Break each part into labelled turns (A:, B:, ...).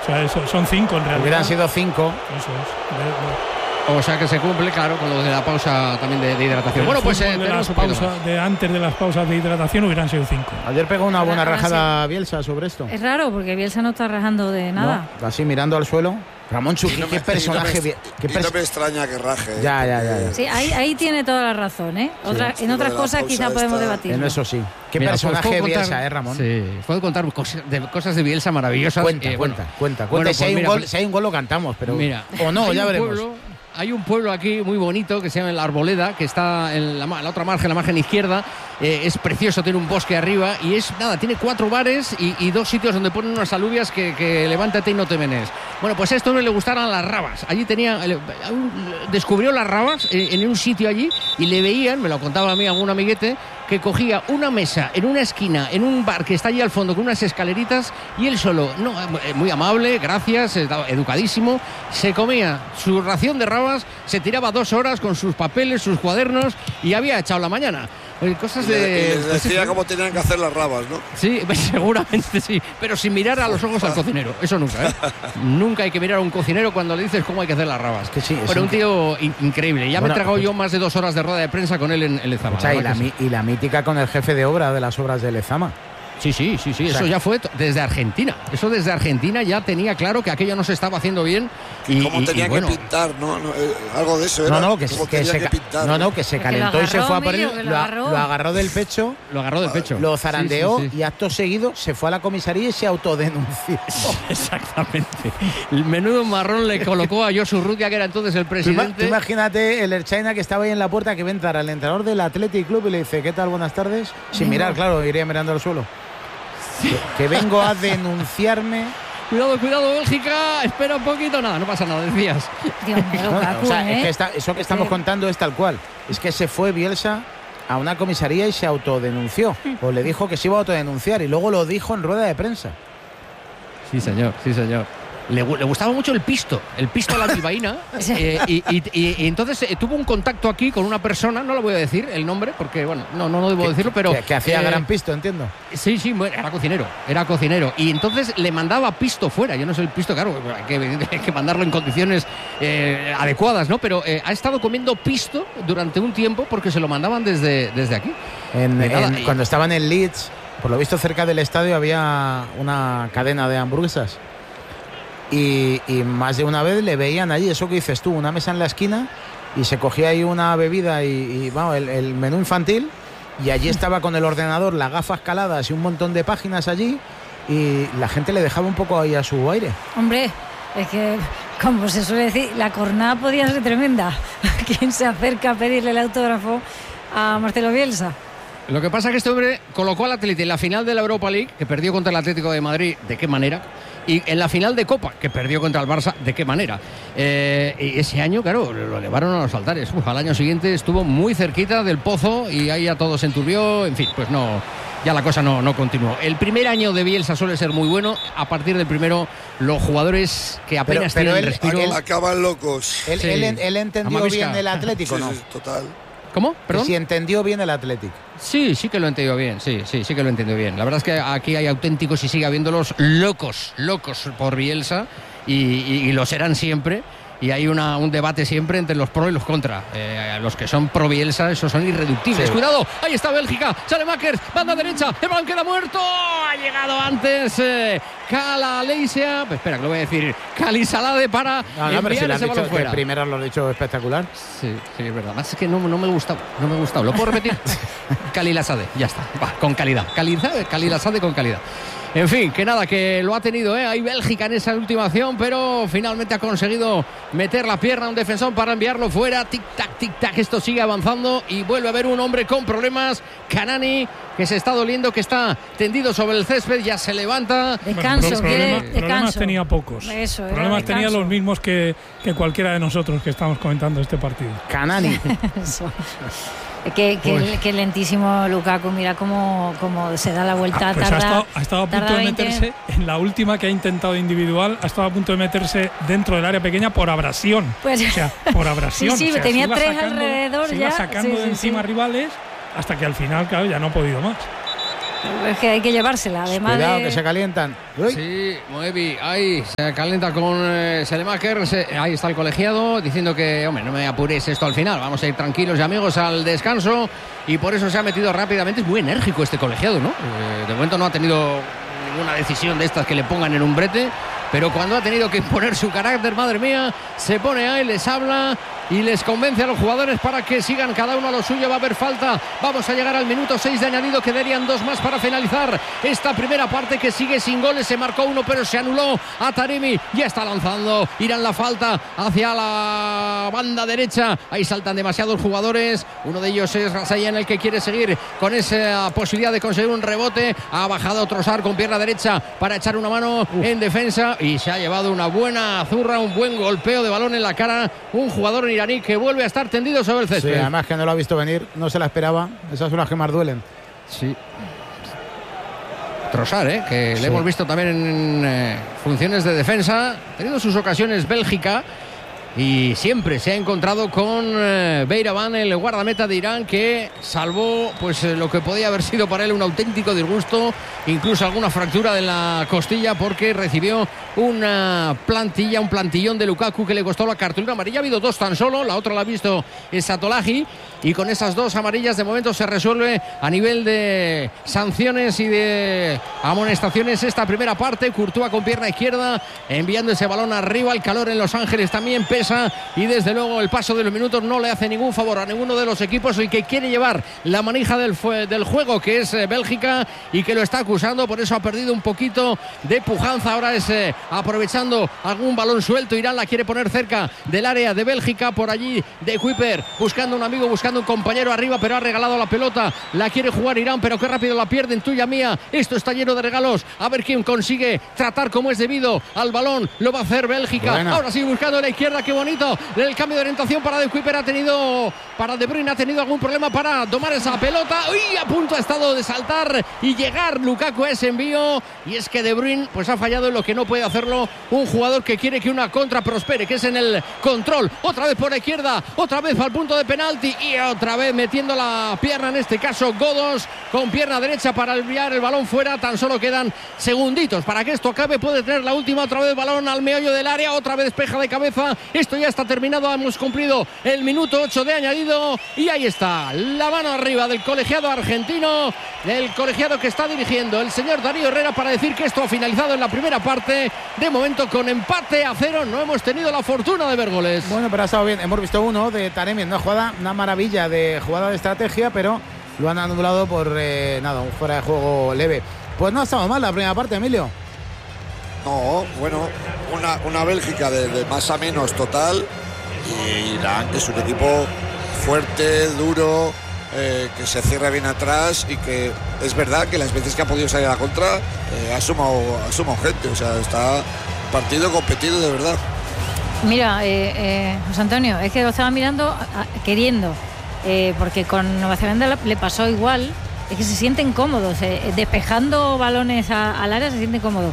A: sea, son 5 en realidad.
B: Hubieran sido 5.
A: Eso es.
C: O sea que se cumple, claro, con lo de la pausa también de hidratación. Bueno, pues tenemos
A: antes de las pausas de hidratación hubieran sido 5.
B: Ayer pegó una buena rajada Bielsa sobre esto.
D: Es raro porque Bielsa no está rajando de nada.
B: No, así mirando al suelo. Ramón Chuqui, qué personaje.
E: No me extraña que raje.
B: Ya.
D: Sí, ahí tiene toda la razón, ¿eh? En otras cosas quizá podemos debatir.
B: En eso sí. Qué personaje Bielsa, Ramón.
C: Sí, puedo contar cosas de Bielsa maravillosas.
B: Cuenta.
C: Bueno,
B: si hay un gol lo cantamos, pero
C: mira,
B: o no, ya veremos.
C: Hay un pueblo aquí muy bonito que se llama La Arboleda, que está en la otra margen, la margen izquierda. Es precioso, tiene un bosque arriba y tiene 4 bares y 2 sitios donde ponen unas alubias que levántate y no te menes. Bueno, pues a esto no le gustaron las rabas. Allí descubrió las rabas en un sitio allí y le veían, me lo contaba a mí algún amiguete, que cogía una mesa en una esquina, en un bar que está allí al fondo con unas escaleritas y él solo, muy amable, gracias, educadísimo, se comía su ración de rabas, se tiraba 2 horas con sus papeles, sus cuadernos y había echado la mañana. Cosas
E: y les decía cómo tenían que hacer las rabas, ¿no?
C: Sí, seguramente sí, pero sin mirar a los ojos al cocinero, eso nunca, ¿eh? Nunca hay que mirar a un cocinero cuando le dices cómo hay que hacer las rabas.
B: Que sí,
C: pero un tío increíble, me he tragado yo más de 2 horas de rueda de prensa con él en Lezama.
B: Y la mítica con el jefe de obra de las obras de Lezama.
C: Sí, eso ya fue desde Argentina. Eso desde Argentina ya tenía claro que aquello no se estaba haciendo bien.
E: Y cómo tenía que pintar, ¿no? Algo de eso era.
B: Que se calentó y se fue a por él, lo agarró del pecho. Lo zarandeó y acto seguido se fue a la comisaría y se autodenunció.
C: Exactamente. El menudo marrón le colocó a Josu Urrutia, que era entonces el presidente.
B: Tú imagínate el Erchaina que estaba ahí en la puerta, que ve entrar al entrenador del Athletic Club y le dice: ¿qué tal? Buenas tardes. Sin mirar, claro, iría mirando al suelo. Que vengo a denunciarme.
C: Cuidado, Bélgica. Espera un poquito. Nada, no pasa nada, decías.
D: Dios mío,
B: es que eso que estamos contando es tal cual. Es que se fue Bielsa a una comisaría y se autodenunció. O le dijo que se iba a autodenunciar y luego lo dijo en rueda de prensa.
C: Sí, señor. Le gustaba mucho el pisto a la bilbaína. y entonces tuvo un contacto aquí con una persona, no le voy a decir el nombre porque, bueno, no debo decirlo, pero...
B: Que hacía gran pisto, entiendo.
C: Sí, era cocinero. Y entonces le mandaba pisto fuera. Yo no sé el pisto, claro, hay que mandarlo en condiciones adecuadas, ¿no? Pero ha estado comiendo pisto durante un tiempo porque se lo mandaban desde aquí.
B: Cuando estaban en Leeds, por lo visto cerca del estadio había una cadena de hamburguesas. Y más de una vez le veían allí, eso que dices tú, una mesa en la esquina y se cogía ahí una bebida y vamos, el menú infantil, y allí estaba con el ordenador, las gafas caladas y un montón de páginas allí, y la gente le dejaba un poco ahí a su aire.
D: Hombre, es que, como se suele decir, la cornada podía ser tremenda. ¿Quién se acerca a pedirle el autógrafo a Marcelo Bielsa?
C: Lo que pasa es que este hombre colocó al Atleti en la final de la Europa League, que perdió contra el Atlético de Madrid, ¿de qué manera? Y en la final de Copa, que perdió contra el Barça, ¿de qué manera? Y ese año, claro, lo elevaron a los altares. Al año siguiente estuvo muy cerquita del pozo y ahí ya todo se enturbió. En fin, pues no, ya la cosa no continuó. El primer año de Bielsa suele ser muy bueno. A partir del primero, los jugadores que apenas tienen respiro...
E: acaban locos.
B: Él entendió bien el Atlético, ¿no?
E: Sí, total.
C: ¿Cómo? ¿Perdón?
B: Si entendió bien el Athletic.
C: Sí que lo entendió bien, sí que lo entendió bien. La verdad es que aquí hay auténticos y sigue habiéndolos locos por Bielsa y lo serán siempre. Y hay un debate siempre entre los pro y los contra. Los que son pro Bielsa, esos son irreductibles. Sí. Cuidado, ahí está Bélgica, sale Makers, banda derecha, el balón queda muerto. Ha llegado antes Cala Leisia, espera que lo voy a decir, Calisalade para enviar ese balón fuera.
B: Primero lo he dicho espectacular.
C: Sí, es verdad. Más es que no me gustaba. ¿Lo puedo repetir? Calilasade, ya está. Va, con calidad. Calilasade con calidad. En fin, que nada, que lo ha tenido, Hay Bélgica en esa última acción, pero finalmente ha conseguido meter la pierna a un defensor para enviarlo fuera. Tic-tac, esto sigue avanzando y vuelve a haber un hombre con problemas. Kanani, que se está doliendo, que está tendido sobre el césped, ya se levanta.
D: Descanso,
A: problemas tenía pocos. Problemas tenía los mismos que cualquiera de nosotros que estamos comentando este partido.
B: Kanani.
D: Qué lentísimo Lukaku, mira cómo se da la vuelta.
A: Pues ha estado a punto de meterse en la última que ha intentado individual, ha estado a punto de meterse dentro del área pequeña por abrasión.
D: Pues,
A: o sea, por abrasión.
D: Sí, tenía tres alrededor
A: se
D: ya.
A: Iba sacando de encima rivales hasta que al final, claro, ya no ha podido más.
D: Es que hay que llevársela, además.
B: Cuidado, que se calientan. Uy.
C: Sí, Moebi, ahí se calienta con Selemaker. Ahí está el colegiado diciendo que, hombre, no me apures esto al final. Vamos a ir tranquilos y amigos al descanso. Y por eso se ha metido rápidamente. Es muy enérgico este colegiado, ¿no? De momento no ha tenido ninguna decisión de estas que le pongan en un brete. Pero cuando ha tenido que imponer su carácter, madre mía, se pone ahí, les habla y les convence a los jugadores para que sigan cada uno a lo suyo. Va a haber falta. Vamos a llegar al minuto 6 de añadido. Quedarían 2 más para finalizar esta primera parte que sigue sin goles. Se marcó 1, pero se anuló a Taremi. Ya está lanzando. Irán la falta hacia la banda derecha. Ahí saltan demasiados jugadores. Uno de ellos es Rasayan, el que quiere seguir con esa posibilidad de conseguir un rebote. Ha bajado Trossard con pierna derecha para echar una mano en defensa. Y se ha llevado una buena zurra, un buen golpeo de balón en la cara. Un jugador iraní que vuelve a estar tendido sobre el césped.
B: Sí, además que no lo ha visto venir, no se la esperaba. Esas son las que más duelen.
C: Sí. Trossard, que sí, le hemos visto también en funciones de defensa. Ha tenido sus ocasiones Bélgica. Y siempre se ha encontrado con Beiraban, el guardameta de Irán, que salvó pues lo que podía haber sido para él un auténtico disgusto, incluso alguna fractura de la costilla, porque recibió una plantilla, un plantillón de Lukaku que le costó la cartulina amarilla. Ha habido 2 tan solo, la otra la ha visto Satolahi, y con esas 2 amarillas de momento se resuelve a nivel de sanciones y de amonestaciones esta primera parte. Courtois con pierna izquierda enviando ese balón arriba. El calor en Los Ángeles también pesa, y desde luego el paso de los minutos no le hace ningún favor a ninguno de los equipos. El que quiere llevar la manija del juego, que es Bélgica, y que lo está acusando, por eso ha perdido un poquito de pujanza. Ahora es aprovechando algún balón suelto. Irán la quiere poner cerca del área de Bélgica, por allí de Kuiper, buscando un amigo, buscando un compañero arriba, pero ha regalado la pelota. La quiere jugar Irán, pero qué rápido la pierden. Tuya mía, esto está lleno de regalos. A ver quién consigue tratar como es debido al balón. Lo va a hacer Bélgica. Bueno. Ahora sí, buscando a la izquierda. Qué bonito el cambio de orientación para De Kuiper. Para De Bruyne ha tenido algún problema para tomar esa pelota. ¡Uy! A punto ha estado de saltar y llegar Lukaku a ese envío. Y es que De Bruyne pues ha fallado en lo que no puede hacerlo un jugador que quiere que una contra prospere, que es en el control. Otra vez por la izquierda, otra vez al punto de penalti, y otra vez metiendo la pierna, en este caso Godos, con pierna derecha para enviar el balón fuera. Tan solo quedan segunditos para que esto acabe. Puede tener la última. Otra vez balón al meollo del área, otra vez despeja de cabeza. Esto ya está terminado. Hemos cumplido el minuto 8 de añadido, y ahí está la mano arriba del colegiado argentino, del colegiado que está dirigiendo el señor Darío Herrera, para decir que esto ha finalizado en la primera parte. De momento con empate a 0. No hemos tenido la fortuna de ver goles.
B: Bueno, pero ha estado bien. Hemos visto uno de Taremi, una maravilla de jugada de estrategia, pero lo han anulado por un fuera de juego leve. Pues no ha estado mal la primera parte, Emilio.
E: No, bueno, una Bélgica de más a menos total, y Irán, que es un equipo fuerte, duro, que se cierra bien atrás, y que es verdad que las veces que ha podido salir a la contra ha sumado gente. O sea, está partido competido de verdad.
D: Mira, José Antonio, es que lo estaba mirando queriendo, porque con Nueva Zelanda le pasó igual. Es que se sienten cómodos, despejando balones al área se sienten cómodos.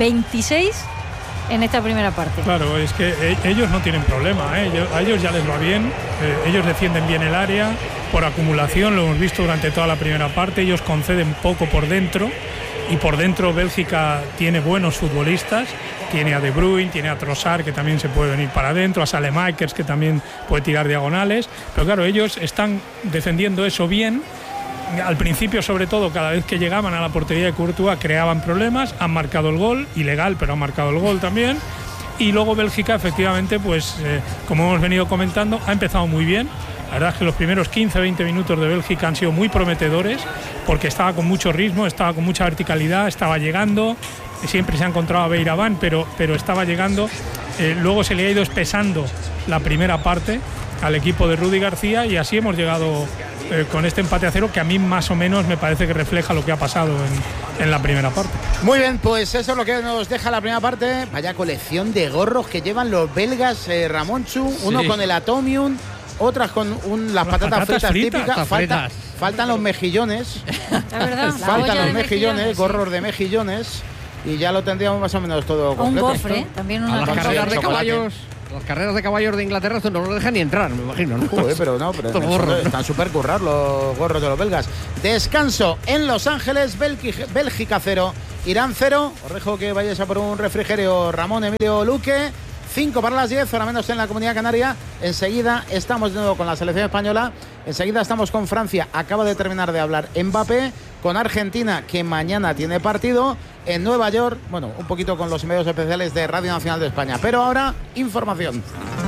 D: 26 en esta primera parte.
A: Claro, es que ellos no tienen problema, a ellos ya les va bien, ellos defienden bien el área por acumulación, lo hemos visto durante toda la primera parte. Ellos conceden poco por dentro, y por dentro Bélgica tiene buenos futbolistas, tiene a De Bruyne, tiene a Trossard, que también se puede venir para adentro, a Salemakers, que también puede tirar diagonales, pero claro, ellos están defendiendo eso bien. Al principio, sobre todo, cada vez que llegaban a la portería de Courtois creaban problemas. Han marcado el gol, ilegal, pero han marcado el gol también. Y luego Bélgica, efectivamente, pues como hemos venido comentando, ha empezado muy bien. La verdad es que los primeros 15-20 minutos de Bélgica han sido muy prometedores, porque estaba con mucho ritmo, estaba con mucha verticalidad, estaba llegando. Siempre se ha encontrado a Beiraban, pero estaba llegando. Luego se le ha ido espesando la primera parte al equipo de Rudy García, y así hemos llegado con este empate a 0, que a mí más o menos me parece que refleja lo que ha pasado en la primera parte.
B: Muy bien, pues eso es lo que nos deja la primera parte. Vaya colección de gorros que llevan los belgas, Ramonchu, uno con el Atomium, otras con las patatas fritas típicas. Faltan los mejillones.
D: La verdad,
B: faltan los mejillones, gorros de mejillones. y ya lo tendríamos más o menos todo completo.
D: Un gofre, también una
C: a las
D: cosa.
C: carreras de
B: chocolate.
C: caballos. Las carreras de caballos de Inglaterra esto no lo dejan ni entrar, me imagino, ¿no?
B: Joder, pero
C: Estos gorros, ¿no?
B: están súper currados los gorros de los belgas. Descanso en Los Ángeles, Bélgica 0, Irán 0. Os dejo que vayáis a por un refrigerio, Ramón Emilio Luque. 5 para las 10, hora menos en la Comunidad Canaria. Enseguida estamos de nuevo con la selección española. Enseguida estamos con Francia. Acaba de terminar de hablar Mbappé. Con Argentina, que mañana tiene partido. En Nueva York, bueno, un poquito con los medios especiales de Radio Nacional de España. Pero ahora, información.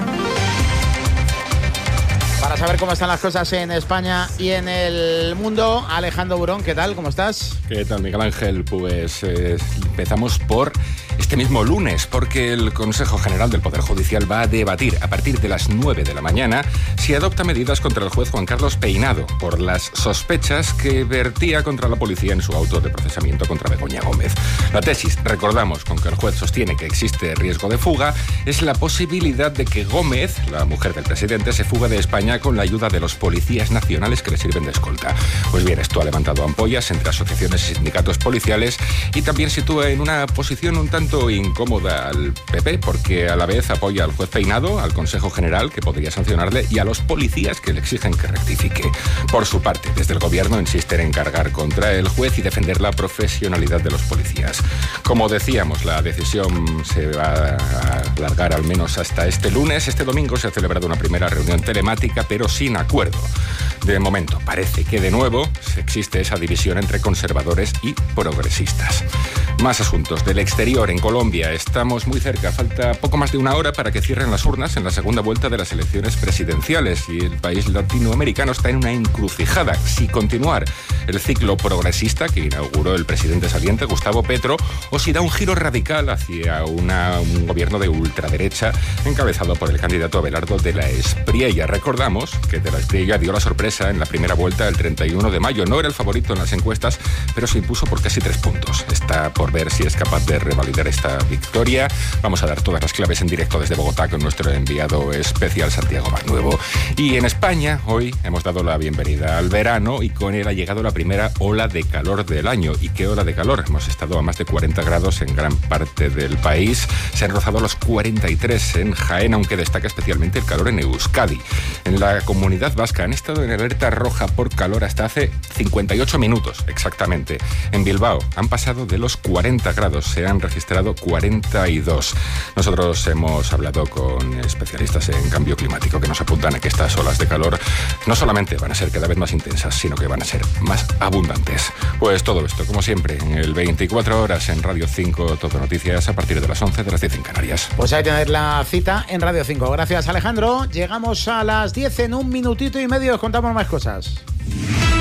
B: Para saber cómo están las cosas en España y en el mundo, Alejandro Burón, ¿qué tal? ¿Cómo estás?
F: ¿Qué tal, Miguel Ángel? Pues empezamos por este mismo lunes, porque el Consejo General del Poder Judicial va a debatir a partir de las 9 de la mañana si adopta medidas contra el juez Juan Carlos Peinado por las sospechas que vertía contra la policía en su auto de procesamiento contra Begoña Gómez. La tesis, recordamos, con que el juez sostiene que existe riesgo de fuga, es la posibilidad de que Gómez, la mujer del presidente, se fuga de España con la ayuda de los policías nacionales que le sirven de escolta. Pues bien, esto ha levantado ampollas entre asociaciones y sindicatos policiales y también sitúa en una posición un tanto incómoda al PP, porque a la vez apoya al juez Peinado, al Consejo General, que podría sancionarle, y a los policías que le exigen que rectifique. Por su parte, desde el gobierno insisten en cargar contra el juez y defender la profesionalidad de los policías. Como decíamos, la decisión se va a alargar al menos hasta este lunes. Este domingo se ha celebrado una primera reunión telemática, pero sin acuerdo. De momento, parece que de nuevo existe esa división entre conservadores y progresistas. Más asuntos del exterior. En Colombia estamos muy cerca. Falta poco más de una hora para que cierren las urnas en la segunda vuelta de las elecciones presidenciales y el país latinoamericano está en una encrucijada. Si continuar el ciclo progresista que inauguró el presidente saliente, Gustavo Petro, o si da un giro radical hacia un gobierno de ultraderecha encabezado por el candidato Abelardo de la Espriella. Recordamos que de la Espriella dio la sorpresa en la primera vuelta el 31 de mayo. No era el favorito en las encuestas, pero se impuso por casi 3 puntos. Está por ver si es capaz de revalidar esta victoria. Vamos a dar todas las claves en directo desde Bogotá con nuestro enviado especial Santiago Manuevo. Y en España hoy hemos dado la bienvenida al verano y con él ha llegado la primera ola de calor del año. ¿Y qué ola de calor? Hemos estado a más de 40 grados en gran parte del país. Se han rozado los 43 en Jaén, aunque destaca especialmente el calor en Euskadi. En la Comunidad Vasca han estado en alerta roja por calor hasta hace 58 minutos exactamente. En Bilbao han pasado de los 40 grados, se han registrado 42. Nosotros hemos hablado con especialistas en cambio climático que nos apuntan a que estas olas de calor no solamente van a ser cada vez más intensas, sino que van a ser más abundantes. Pues todo esto, como siempre, en el 24 horas en Radio 5, Todo Noticias, a partir de las 11 de las 10 en Canarias.
B: Pues ahí tenéis la cita en Radio 5. Gracias, Alejandro. Llegamos a las 10 en un minutito y medio. Os contamos más cosas.